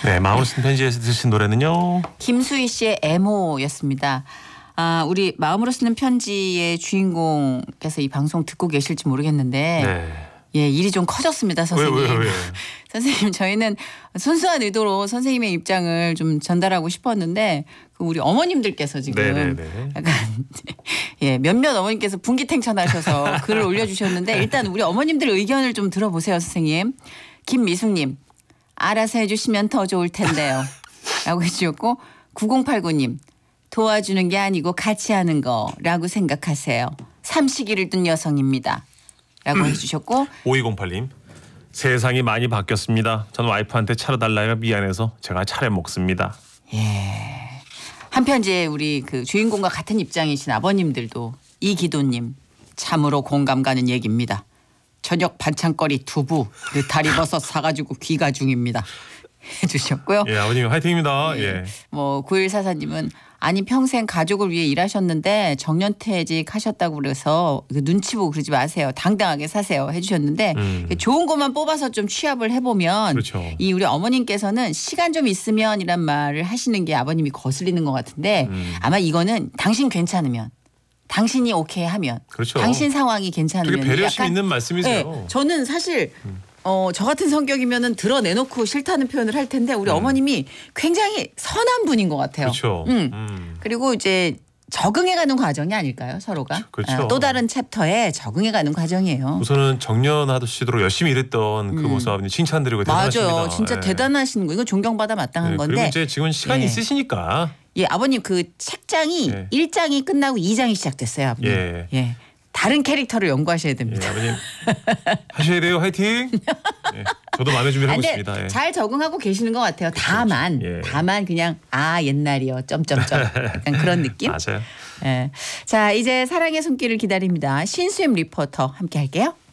네, 마음으로 쓴 편지에서 드신 노래는요. 김수희 씨의 애모였습니다. 우리 마음으로 쓰는 편지의 주인공께서 이 방송 듣고 계실지 모르겠는데 네. 예, 일이 좀 커졌습니다, 선생님. 왜? 선생님, 저희는 순수한 의도로 선생님의 입장을 좀 전달하고 싶었는데 우리 어머님들께서 지금 네네네. 약간 예, 몇몇 어머님께서 분기탱천하셔서 글을 올려주셨는데 일단 우리 어머님들 의견을 좀 들어보세요, 선생님. 김미숙님, 알아서 해주시면 더 좋을 텐데요. 라고 해주셨고 9089님, 도와주는 게 아니고 같이 하는 거라고 생각하세요. 삼식이를 둔 여성입니다. 라고 해주셨고 5208님. 세상이 많이 바뀌었습니다. 저는 와이프한테 차려달라니까 미안해서 제가 차려 먹습니다. 예. 한편 이제 우리 그 주인공과 같은 입장이신 아버님들도 이기도님, 참으로 공감 가는 얘기입니다. 저녁 반찬거리 두부, 느타리버섯 사가지고 귀가 중입니다. 해주셨고요. 예, 아버님 화이팅입니다. 예. 뭐 9144님은 아니 평생 가족을 위해 일하셨는데 정년퇴직 하셨다고 그래서 눈치 보고 그러지 마세요. 당당하게 사세요 해주셨는데 좋은 것만 뽑아서 좀 취합을 해보면 그렇죠. 이 우리 어머님께서는 시간 좀 있으면이란 말을 하시는 게 아버님이 거슬리는 것 같은데 아마 이거는 당신 괜찮으면 당신이 오케이 하면 그렇죠. 당신 상황이 괜찮으면 되게 배려심 약간, 있는 말씀이세요. 네, 저는 사실 저 같은 성격이면은 드러내놓고 싫다는 표현을 할 텐데 우리 어머님이 굉장히 선한 분인 것 같아요. 그렇죠. 그리고 이제 적응해가는 과정이 아닐까요, 서로가? 그렇죠. 또 다른 챕터에 적응해가는 과정이에요. 우선은 정년하시도록 열심히 일했던 그 모습 아버님 칭찬드리고 대단하십니다. 맞아요, 진짜 예. 대단하신 거. 이거 존경받아 마땅한 네, 건데. 그리고 이제 지금 시간이 예. 있으시니까. 예, 아버님 그 책장이 예. 1장이 끝나고 2장이 시작됐어요, 아버님. 예. 예. 다른 캐릭터를 연구하셔야 예, 됩니다. 아버님 하셔야 돼요. 화이팅. 예, 저도 마음의 준비를 하고 근데 있습니다. 예. 잘 적응하고 계시는 것 같아요. 다만 예. 다만 그냥 옛날이요. 점점점 약간 그런 느낌. 맞아요. 예. 자, 이제 사랑의 손길을 기다립니다. 신수임 리포터 함께 할게요.